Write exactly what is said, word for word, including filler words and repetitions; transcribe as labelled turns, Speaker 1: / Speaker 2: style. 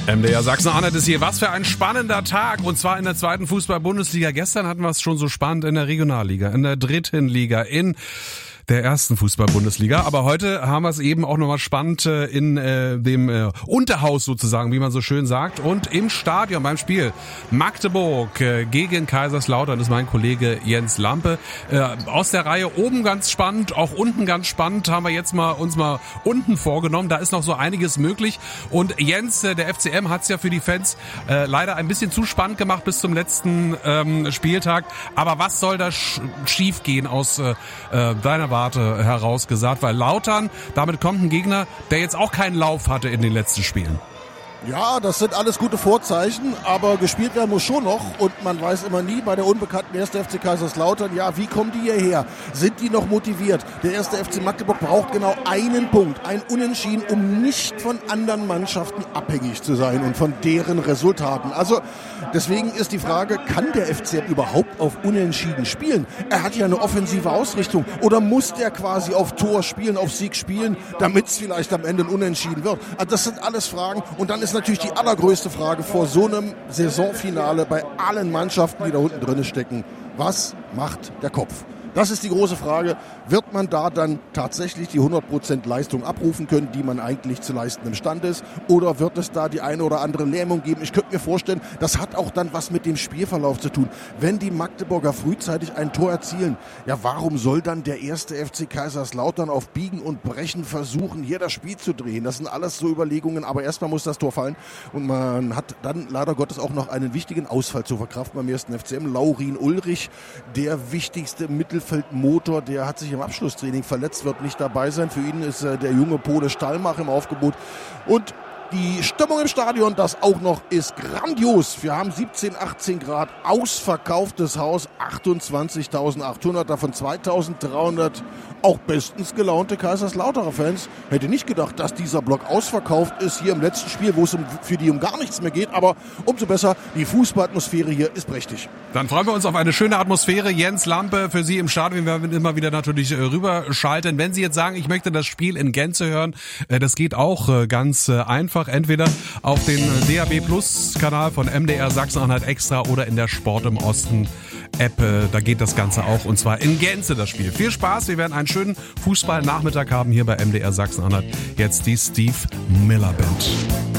Speaker 1: M D R Sachsen-Anhalt ist hier. Was für ein spannender Tag. Und zwar in der zweiten Fußball-Bundesliga. Gestern hatten wir es schon so spannend in der Regionalliga, in der dritten Liga, in der ersten Fußball-Bundesliga. Aber heute haben wir es eben auch nochmal spannend äh, in äh, dem äh, Unterhaus sozusagen, wie man so schön sagt. Und im Stadion beim Spiel Magdeburg äh, gegen Kaiserslautern ist mein Kollege Jens Lampe. Äh, aus der Reihe oben ganz spannend, auch unten ganz spannend, haben wir jetzt mal uns mal unten vorgenommen. Da ist noch so einiges möglich. Und Jens, äh, der F C M hat es ja für die Fans äh, leider ein bisschen zu spannend gemacht bis zum letzten ähm, Spieltag. Aber was soll da sch- schief gehen aus äh, deiner Warte heraus gesagt, weil Lautern, damit kommt ein Gegner, der jetzt auch keinen Lauf hatte in den letzten Spielen.
Speaker 2: Ja, das sind alles gute Vorzeichen, aber gespielt werden muss schon noch und man weiß immer nie bei der unbekannten ersten F C Kaiserslautern, ja, wie kommen die hierher? Sind die noch motiviert? Der erste F C Magdeburg braucht genau einen Punkt, ein Unentschieden, um nicht von anderen Mannschaften abhängig zu sein und von deren Resultaten. Also deswegen ist die Frage, kann der F C M überhaupt auf Unentschieden spielen? Er hat ja eine offensive Ausrichtung oder muss der quasi auf Tor spielen, auf Sieg spielen, damit es vielleicht am Ende ein Unentschieden wird? Also das sind alles Fragen und dann ist natürlich die allergrößte Frage vor so einem Saisonfinale bei allen Mannschaften, die da unten drin stecken. Was macht der Kopf? Das ist die große Frage. Wird man da dann tatsächlich die hundert Prozent Leistung abrufen können, die man eigentlich zu leisten imstande ist? Oder wird es da die eine oder andere Lähmung geben? Ich könnte mir vorstellen, das hat auch dann was mit dem Spielverlauf zu tun. Wenn die Magdeburger frühzeitig ein Tor erzielen, ja, warum soll dann der erste F C Kaiserslautern auf Biegen und Brechen versuchen, hier das Spiel zu drehen? Das sind alles so Überlegungen, aber erstmal muss das Tor fallen. Und man hat dann leider Gottes auch noch einen wichtigen Ausfall zu verkraften beim ersten F C M. Laurin Ulrich, der wichtigste Mittelfeldmotor, der hat sich im Abschlusstraining verletzt, wird nicht dabei sein. Für ihn ist äh, der junge Pole Stallmach im Aufgebot. Und die Stimmung im Stadion, das auch noch, ist grandios. Wir haben siebzehn, achtzehn Grad, ausverkauftes Haus, achtundzwanzigtausendachthundert, davon zweitausenddreihundert auch bestens gelaunte Kaiserslauterer Fans. Hätte nicht gedacht, dass dieser Block ausverkauft ist hier im letzten Spiel, wo es um, für die um gar nichts mehr geht. Aber umso besser, die Fußballatmosphäre hier ist prächtig.
Speaker 1: Dann freuen wir uns auf eine schöne Atmosphäre. Jens Lampe für Sie im Stadion. Wir werden immer wieder natürlich rüberschalten. Wenn Sie jetzt sagen, ich möchte das Spiel in Gänze hören, das geht auch ganz einfach. Entweder auf den D A B Plus Kanal von M D R Sachsen-Anhalt Extra oder in der Sport im Osten App. Da geht das Ganze auch und zwar in Gänze das Spiel. Viel Spaß. Wir werden einen schönen Fußballnachmittag haben hier bei M D R Sachsen-Anhalt. Jetzt die Steve Miller Band.